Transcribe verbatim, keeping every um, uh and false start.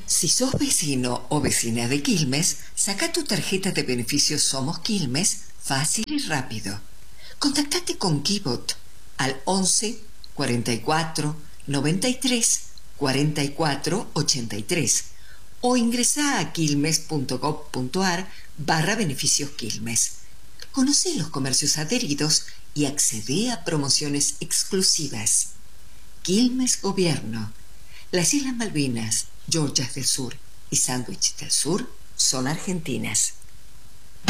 Si sos vecino o vecina de Quilmes, saca tu tarjeta de beneficios Somos Quilmes fácil y rápido. Contactate con Kibot al once, cuarenta y cuatro, noventa y tres, cuarenta y cuatro, ochenta y tres o ingresa a quilmes.gov.ar barra beneficios Quilmes. Conoce los comercios adheridos y accede a promociones exclusivas. Quilmes Gobierno. Las Islas Malvinas, Georgias del Sur y Sándwich del Sur son argentinas.